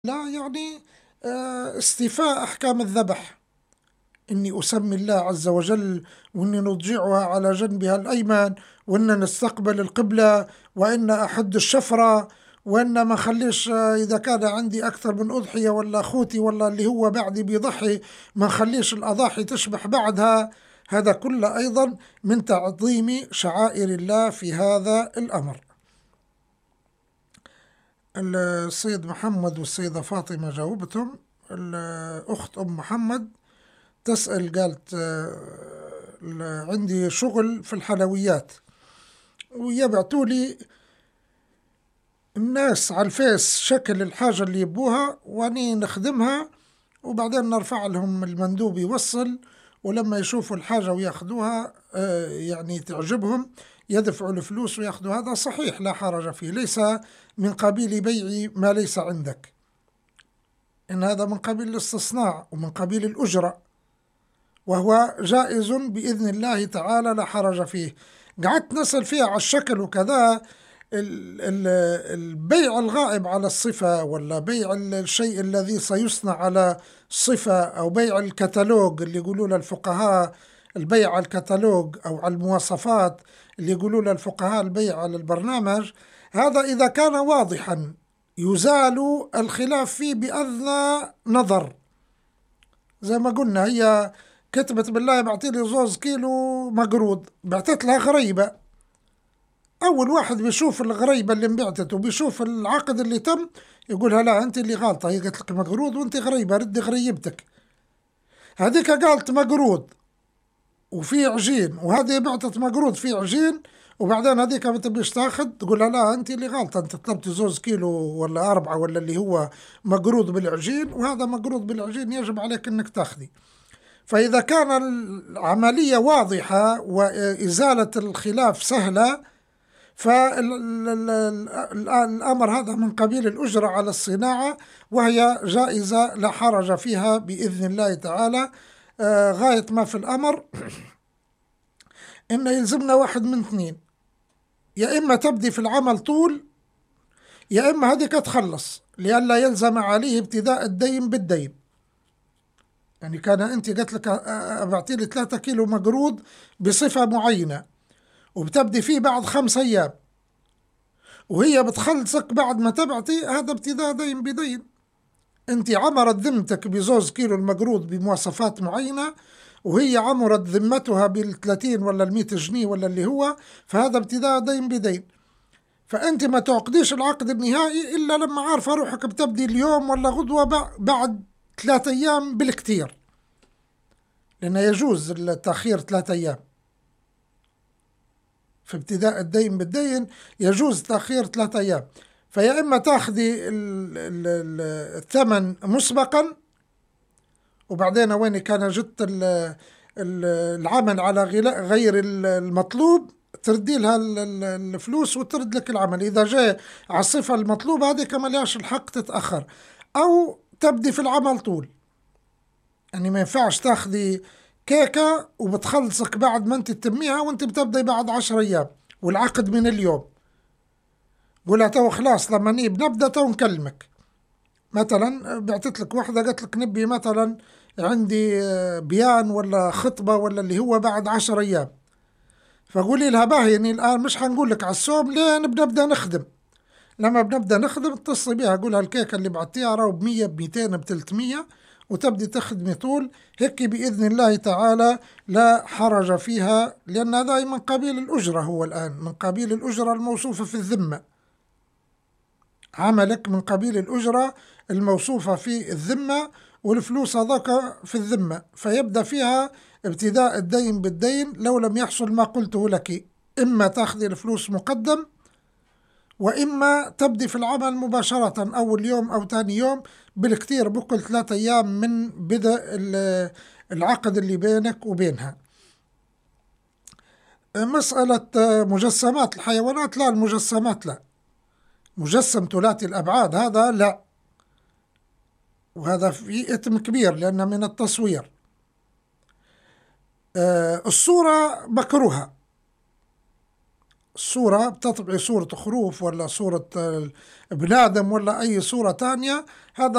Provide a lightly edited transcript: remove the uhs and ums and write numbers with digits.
لا يعني استيفاء أحكام الذبح، إني أسمي الله عز وجل، وإني نضجعها على جنبها الأيمن، وإن نستقبل القبلة، وإن أحد الشفرة، وإن ما خليش إذا كان عندي أكثر من أضحية ولا أخوتي ولا اللي هو بعدي بيضحي ما خليش الأضاحي تشبح بعدها. هذا كله أيضا من تعظيم شعائر الله في هذا الأمر. السيد محمد والسيدة فاطمة جاوبتهم. الأخت أم محمد تسأل، قالت عندي شغل في الحلويات ويبعتوا لي الناس على الفيس شكل الحاجة اللي يبوها واني نخدمها، وبعدين نرفع لهم المندوب يوصل، ولما يشوفوا الحاجة وياخدوها يعني تعجبهم يدفعوا الفلوس وياخدوا. هذا صحيح لا حرج فيه، ليس من قبيل بيع ما ليس عندك، إن هذا من قبيل الاستصناع ومن قبيل الأجرة، وهو جائز بإذن الله تعالى لا حرج فيه. قعدت نسأل فيها على الشكل وكذا. البيع الغائب على الصفة، ولا بيع الشيء الذي سيصنع على الصفة، أو بيع الكتالوج اللي يقولوا له الفقهاء البيع على الكتالوج، أو على المواصفات اللي يقولوا له الفقهاء البيع على البرنامج، هذا إذا كان واضحا يزال الخلاف فيه بأذنى نظر. زي ما قلنا، هي كتبت بالله بعتي لي 2 كيلو مقروض، بعتت لها غريبة. أول واحد بيشوف الغريبة اللي انبعتت وبيشوف العقد اللي تم يقولها لا أنت اللي غلطة، هي قالت لك مقروض وأنت غريبة، ردي غريبتك. هذيك قالت مقروض وفي عجين، وهذه بعتت مقروض في عجين، وبعدين هذيك ما تبيش تاخذ تقولها لا أنت اللي غلطة، أنت طلبت 2 كيلو ولا 4 ولا اللي هو مقروض بالعجين، وهذا مقروض بالعجين يجب عليك أنك تاخذي. فإذا كان العملية واضحة وإزالة الخلاف سهلة، فالأمر هذا من قبيل الأجرة على الصناعة، وهي جائزة لا حرج فيها بإذن الله تعالى. غاية ما في الأمر إن يلزمنا واحد من اثنين، يا إما تبدي في العمل طول، يا إما هذيك تخلص لئلا يلزم عليه ابتداء الدين بالدين. يعني كان أنت قلت لك أبعتي لي 3 كيلو مقروض بصفة معينة، وبتبدي فيه بعد 5 أيام، وهي بتخلصك بعد ما تبعتي، هذا ابتداء دين بدين. انت عمرت ذمتك ب2 كيلو المقروض بمواصفات معينة، وهي عمرت ذمتها بال30 ولا ال100 جنيه ولا اللي هو، فهذا ابتداء دين بدين. فانت ما تعقديش العقد النهائي الا لما عارفة روحك بتبدي اليوم ولا غدوة بعد 3 أيام بالكتير، لأنه يجوز التأخير 3 أيام في ابتداء الدين بالدين، يجوز تأخير 3 أيام. فيا إما تاخذي الثمن مسبقا، وبعدين وين كان جدت العمل على غير المطلوب تردي لها الفلوس وترد لك العمل. إذا جاء على الصفة المطلوبة هذه كما لهاش الحق تتأخر، أو تبدي في العمل طول. يعني ما ينفعش تاخذي كيكة وبتخلصك بعد ما انت تتميها وانت بتبدأ بعد 10 أيام والعقد من اليوم، قولها تو خلاص لما بنبدأ تو نكلمك. مثلا بعتت لك واحدة قالت لك نبي مثلا عندي بيان ولا خطبة ولا اللي هو بعد 10 أيام، فقولي لها باهي يعني الآن مش حنقول لك على السوم لين بنبدأ نخدم. لما بنبدأ نخدم اتصلي بها قولها الكيكة اللي بعتيها راهو ب100 ب200 ب300، وتبدي تخدمي طول هيك بإذن الله تعالى لا حرج فيها، لأن هذا من قبيل الأجرة، هو الآن من قبيل الأجرة الموصوفة في الذمة، عملك من قبيل الأجرة الموصوفة في الذمة، والفلوس هذاك في الذمة، فيبدأ فيها ابتداء الدين بالدين لو لم يحصل ما قلته لك، إما تأخذي الفلوس مقدم، وإما تبدي في العمل مباشرة أول يوم أو ثاني يوم بالكثير، بكل 3 أيام من بدء العقد اللي بينك وبينها. مسألة مجسمات الحيوانات، لا المجسمات لا، مجسم ثلاثي الأبعاد هذا لا، وهذا في إثم كبير لأنه من التصوير. الصورة مكروهة، صورة، بتطبعي صورة خروف ولا صورة ابن آدم ولا أي صورة تانية، هذا